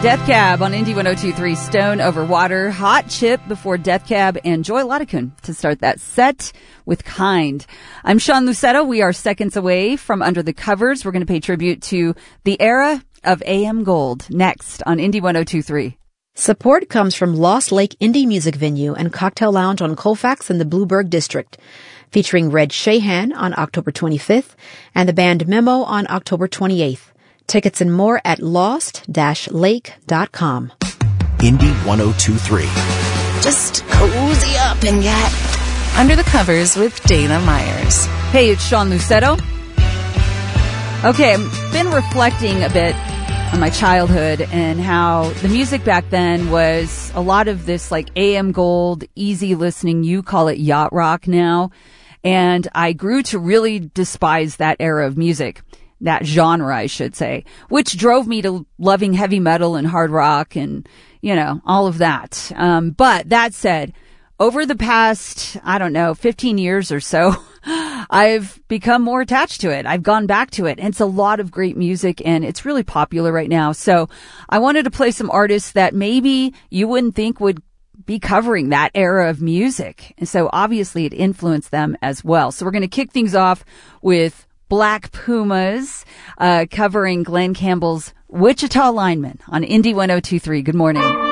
Death Cab on Indy 102.3, Stone Over Water, Hot Chip before Death Cab, and Joy Lottakun to start that set with Kind. I'm Sean Lucetto. We are seconds away from Under the Covers. We're going to pay tribute to the era of AM Gold next on Indy 102.3. Support comes from Lost Lake Indie Music Venue and Cocktail Lounge on Colfax in the Blueberg District, featuring Red Shahan on October 25th and the band Memo on October 28th. Tickets and more at lost-lake.com. Indy 102.3. Just cozy up and get Under the Covers with Dana Myers. Hey, it's Sean Lucetto. Okay, I've been reflecting a bit on my childhood and how the music back then was a lot of this like AM Gold, easy listening. You call it yacht rock now. And I grew to really despise that era of music. That genre, I should say, which drove me to loving heavy metal and hard rock and, you know, all of that. But that said, over the past, 15 years or so, I've become more attached to it. I've gone back to it. And it's a lot of great music and it's really popular right now. So I wanted to play some artists that maybe you wouldn't think would be covering that era of music. And so obviously it influenced them as well. So we're going to kick things off with Black Pumas, covering Glenn Campbell's Wichita Lineman on Indy 102.3. Good morning.